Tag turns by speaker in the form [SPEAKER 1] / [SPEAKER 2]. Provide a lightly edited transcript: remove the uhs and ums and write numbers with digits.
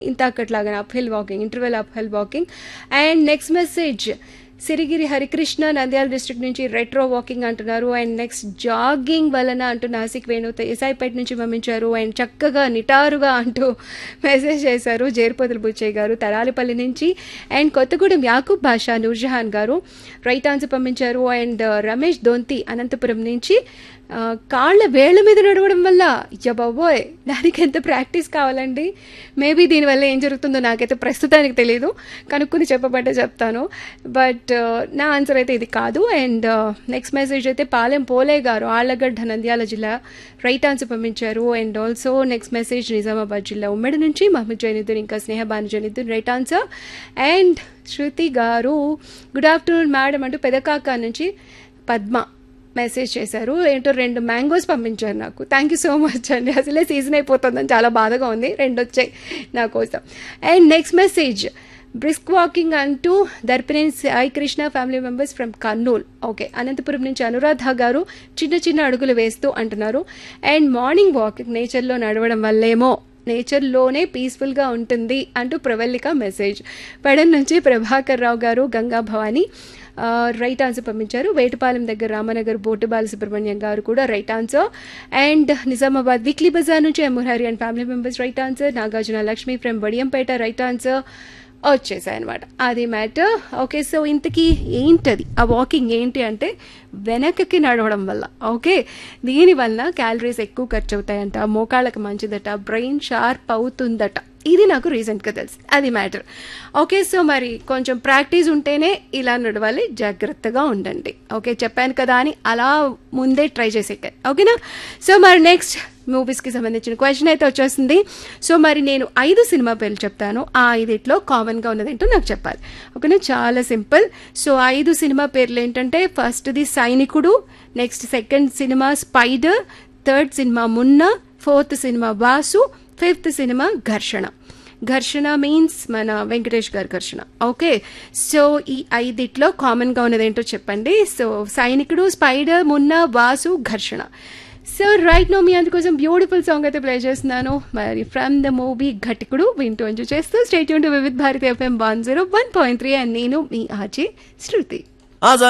[SPEAKER 1] ఇంతకట్లాగా uphill walking, interval uphill walking. And next message Sirigiri Harikrishna Nandyal district నుంచి retro walking అంటున్నారు. And next jogging వలన అంటూ నాసిక్ వేణు ఎస్ఐపేట నుంచి పంపించారు. అండ్ చక్కగా నిటారుగా అంటూ మెసేజ్ చేశారు జేర్పోతుల బుచ్చయ్య గారు తరాలిపల్లి నుంచి. అండ్ కొత్తగూడెం యాకూబ్ బాషా నూర్జహాన్ గారు రైట్ ఆన్సర్ పంపించారు. అండ్ రమేష్ దొంతి అనంతపురం నుంచి కాళ్ళ వేళ్ల మీద నడవడం వల్ల బాబోయ్ దానికి ఎంత ప్రాక్టీస్ కావాలండి. మేబీ దీనివల్ల ఏం జరుగుతుందో నాకైతే ప్రస్తుతానికి తెలియదు, కనుక్కుని చెప్పబట్టే చెప్తాను. బట్ నా ఆన్సర్ అయితే ఇది కాదు. అండ్ నెక్స్ట్ మెసేజ్ అయితే పాలెం పోలే గారు ఆళ్లగడ్డ నంద్యాల జిల్లా రైట్ ఆన్సర్ పంపించారు. And also next message Nizamabad జిల్లా ఉమ్మడి నుంచి మహమ్మద్ జైనుద్దీన్ ఇంకా Sneha Banu Zainuddin right answer. And శృతి గారు గుడ్ ఆఫ్టర్నూన్ మేడం అంటూ పెదకాక నుంచి పద్మ మెసేజ్ చేశారు. ఏంటో 2 మ్యాంగోస్ పంపించారు నాకు. థ్యాంక్ యూ సో మచ్ అండి. అసలే సీజన్ అయిపోతుందని చాలా బాధగా ఉంది, 2 వచ్చాయి నా కోసం. And next message brisk walking అంటూ Darpineni Sai Krishna family members from Kurnool. Okay, Anantapuram నుంచి అనురాధ గారు చిన్న చిన్న అడుగులు వేస్తూ అంటున్నారు. అండ్ మార్నింగ్ వాకింగ్ నేచర్లో నడవడం వల్లేమో నేచర్లోనే పీస్ఫుల్గా ఉంటుంది అంటూ ప్రవల్లిక మెసేజ్. పెడన్ నుంచి ప్రభాకర్ రావు గారు గంగా భవాని రైట్ ఆన్సర్ పంపించారు. వేటపాలెం దగ్గర రామనగర్ బోటు బాలసుబ్రహ్మణ్యం గారు కూడా right answer. And Nizamabad weekly Bazar నుంచి Murari and family members right answer. Nagarjuna Lakshmi from Badiyampeta right answer వచ్చేసాయి అనమాట. అది మ్యాటర్. ఓకే, సో ఇంతకీ ఏంటది ఆ వాకింగ్ ఏంటి అంటే వెనకకి నడవడం వల్ల. ఓకే, దీనివల్ల క్యాలరీస్ ఎక్కువ ఖర్చు అవుతాయంట, మోకాళ్ళకి మంచిదట, బ్రెయిన్ షార్ప్ అవుతుందట. ఇది నాకు రీసెంట్గా తెలుసు, అది మ్యాటర్. ఓకే, సో మరి కొంచెం ప్రాక్టీస్ ఉంటేనే ఇలా నడవాలి, జాగ్రత్తగా ఉండండి. ఓకే, చెప్పాను కదా అని అలా ముందే ట్రై చేసేట. ఓకేనా? సో మరి నెక్స్ట్ మూవీస్కి సంబంధించిన క్వశ్చన్ అయితే వచ్చేసింది. సో మరి నేను 5 సినిమా పేర్లు చెప్తాను, ఆ 5 కామన్గా ఉన్నదేంటో నాకు చెప్పాలి. ఓకేనా? చాలా సింపుల్. సో 5 సినిమా పేర్లు ఏంటంటే ఫస్ట్ది సైనికుడు, next second cinema spider, third cinema Munna, fourth cinema Vasu, fifth cinema ఘర్షణ. ఘర్షణ మీన్స్ మన వెంకటేష్ గారి ఘర్షణ. ఓకే, సో ఈ 5 కామన్గా ఉన్నదేంటో చెప్పండి. సో సైనికుడు, స్పైడర్, మున్నా, వాసు, ఘర్షణ. సో రైట్ నో మీ అందుకోసం బ్యూటిఫుల్ సాంగ్ అయితే ప్లే చేస్తున్నాను మరి ఫ్రమ్ ద మూవీ ఘటికుడు. వింటూ ఎంజాయ్ చేస్తూ stay tune to Vividh Bharati FM 101.3 and నేను మీ ఆర్జే శృతి.